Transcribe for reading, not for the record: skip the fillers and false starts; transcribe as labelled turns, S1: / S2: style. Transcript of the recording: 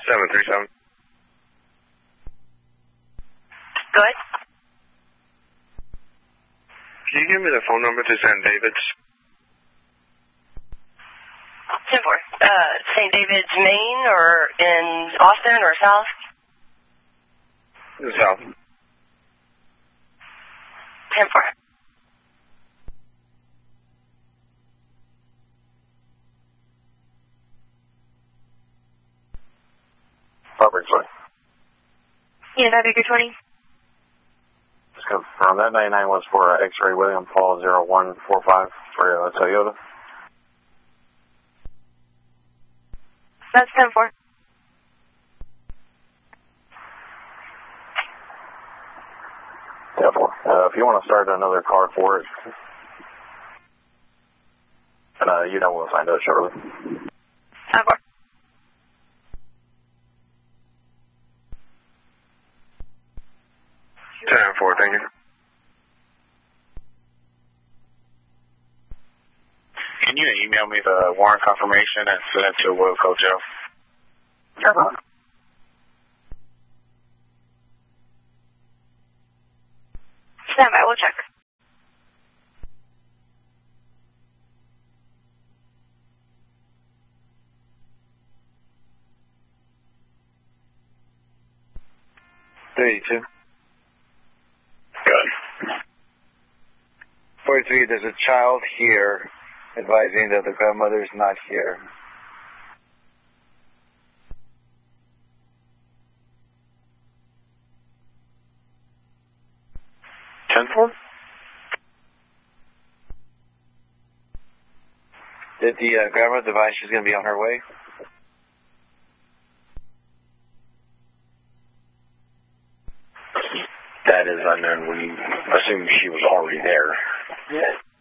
S1: 737.
S2: Go ahead.
S1: Can you give me the phone number to St. David's?
S2: 10-4. St. David's, Maine, or in Austin, or South?
S1: In the South.
S2: 10-4.
S3: Robertson.
S2: Yeah, that Baker 20.
S3: Just confirm that 99 was for X-ray William Paul 0145 for Toyota.
S2: That's 10-4.
S3: If you want to start another car for it, and you know we'll find out shortly.
S2: 10-4.
S1: Thank you.
S3: Can you email me the warrant confirmation and send it to Wilco Joe?
S2: Sure. Stand by, we'll check.
S3: Good.
S1: 43, there's a child here advising that the grandmother is not here. Did the grandmother advise she's going to be on her way?
S3: That is unknown. We assumed she was already there.
S1: Yeah.